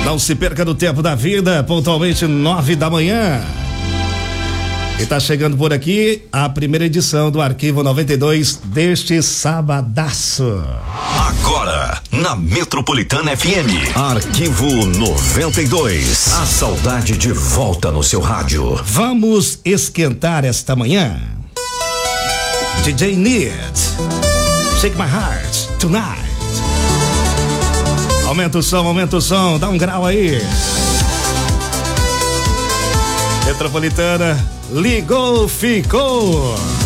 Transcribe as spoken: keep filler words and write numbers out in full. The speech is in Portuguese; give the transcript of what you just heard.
Não se perca do tempo da vida, pontualmente nove da manhã. E tá chegando por aqui a primeira edição do Arquivo noventa e dois deste sabadaço. Agora, na Metropolitana F M, Arquivo noventa e dois. A saudade de volta no seu rádio. Vamos esquentar esta manhã. D J Need, Shake My Heart Tonight. Aumenta o som, aumenta o som, dá um grau aí. Metropolitana, ligou, ficou.